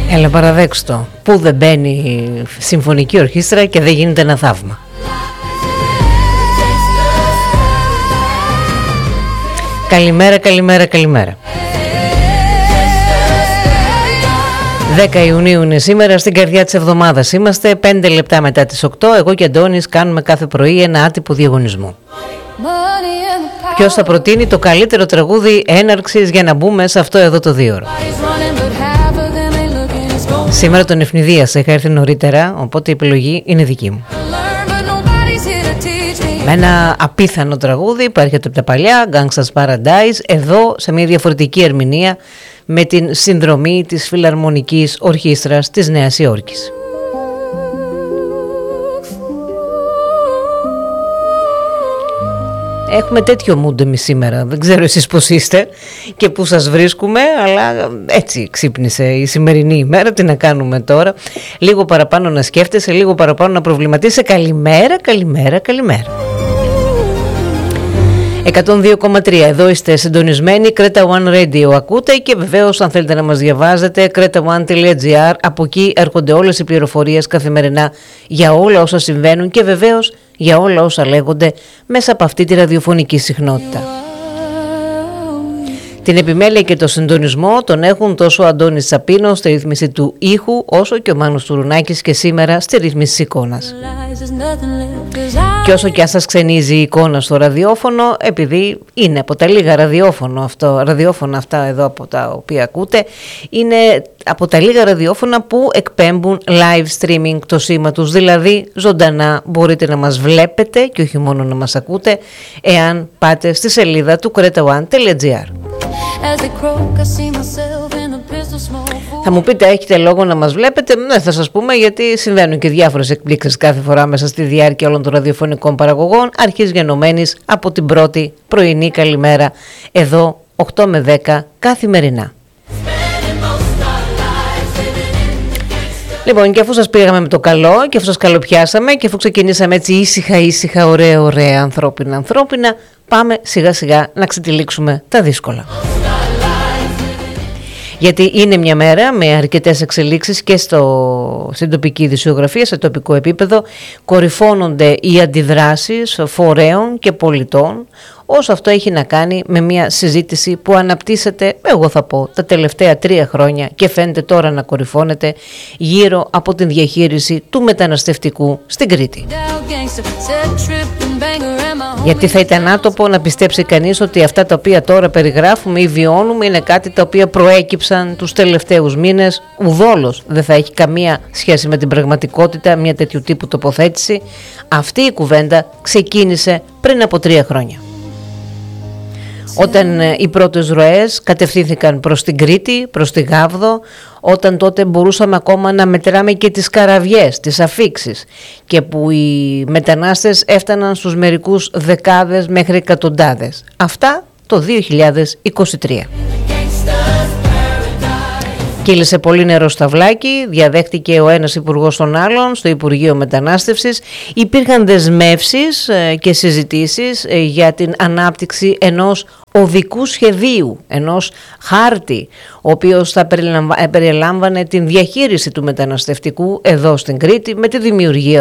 Έλα παραδέξου το. Πού δεν μπαίνει συμφωνική ορχήστρα και δεν γίνεται ένα θαύμα. Καλημέρα, καλημέρα, καλημέρα. 10 Ιουνίου είναι σήμερα, στην καρδιά της εβδομάδας είμαστε, 5 λεπτά μετά τις 8. Εγώ και Αντώνης κάνουμε κάθε πρωί ένα άτυπο διαγωνισμό. Ποιος θα προτείνει το καλύτερο τραγούδι έναρξης για να μπούμε σε αυτό εδώ το 2ωρο. Σήμερα τον ευνηδίασα, είχα έρθει νωρίτερα, οπότε η επιλογή είναι δική μου. Με ένα απίθανο τραγούδι, υπάρχει από τα παλιά, Gangsta's Paradise, εδώ σε μια διαφορετική ερμηνεία με την συνδρομή της Φιλαρμονικής Ορχήστρας της Νέας Υόρκης. Έχουμε τέτοιο mood εμείς σήμερα, δεν ξέρω εσείς πώς είστε και πού σας βρίσκουμε, αλλά έτσι ξύπνησε η σημερινή ημέρα, τι να κάνουμε τώρα. Λίγο παραπάνω να σκέφτεσαι, λίγο παραπάνω να προβληματίσαι. Καλημέρα, καλημέρα, καλημέρα. 102,3, εδώ είστε συντονισμένοι, Creta One Radio ακούτε και βεβαίως αν θέλετε να μας διαβάζετε cretaone.gr, από εκεί έρχονται όλες οι πληροφορίες καθημερινά για όλα όσα συμβαίνουν και βεβαίως για όλα όσα λέγονται μέσα από αυτή τη ραδιοφωνική συχνότητα. Την επιμέλεια και το συντονισμό τον έχουν τόσο ο Αντώνης Τσαπίνος στη ρύθμιση του ήχου, όσο και ο Μάνος Τουρουνάκης και σήμερα στη ρύθμιση της εικόνας. Και όσο και αν σας ξενίζει η εικόνα στο ραδιόφωνο, επειδή είναι από τα λίγα ραδιόφωνα αυτά εδώ από τα οποία ακούτε, είναι από τα λίγα ραδιόφωνα που εκπέμπουν live streaming το σήμα τους, δηλαδή ζωντανά μπορείτε να μας βλέπετε και όχι μόνο να μας ακούτε, εάν πάτε στη σελίδα του cretaone.gr. Θα μου πείτε, έχετε λόγο να μας βλέπετε? Ναι, θα σας πούμε, γιατί συμβαίνουν και διάφορες εκπλήξεις κάθε φορά μέσα στη διάρκεια όλων των ραδιοφωνικών παραγωγών, αρχής γενομένης από την πρώτη πρωινή καλημέρα εδώ 8 με 10 καθημερινά. Λοιπόν, και αφού σας πήγαμε με το καλό και αφού σας καλοπιάσαμε και αφού ξεκινήσαμε έτσι ήσυχα, ωραία, ανθρώπινα, πάμε σιγά σιγά να ξετυλίξουμε τα δύσκολα. Γιατί είναι μια μέρα με αρκετές εξελίξεις και στην τοπική ειδησιογραφία, σε τοπικό επίπεδο. Κορυφώνονται οι αντιδράσεις φορέων και πολιτών, όσο αυτό έχει να κάνει με μια συζήτηση που αναπτύσσεται, εγώ θα πω, τα τελευταία 3 χρόνια και φαίνεται τώρα να κορυφώνεται γύρω από την διαχείριση του μεταναστευτικού στην Κρήτη. Γιατί θα ήταν άτοπο να πιστέψει κανείς ότι αυτά τα οποία τώρα περιγράφουμε ή βιώνουμε είναι κάτι τα οποία προέκυψαν τους τελευταίους μήνες. Ουδόλως δεν θα έχει καμία σχέση με την πραγματικότητα μια τέτοιου τύπου τοποθέτηση. Αυτή η κουβέντα ξεκίνησε πριν από 3 χρόνια. Όταν οι πρώτες ροές κατευθύνθηκαν προς την Κρήτη, προς τη Γάβδο, όταν τότε μπορούσαμε ακόμα να μετράμε και τις καραβιές, τις αφίξεις, και που οι μετανάστες έφταναν στους μερικούς δεκάδες μέχρι εκατοντάδες. Αυτά το 2023. Κύλησε πολύ νερό στα βλάκι, διαδέχτηκε ο ένας υπουργός τον άλλον στο Υπουργείο Μετανάστευσης. Υπήρχαν δεσμεύσεις και συζητήσεις για την ανάπτυξη ενός οδικού σχεδίου, ενός χάρτη, ο οποίος θα περιλάμβανε την διαχείριση του μεταναστευτικού εδώ στην Κρήτη με τη δημιουργία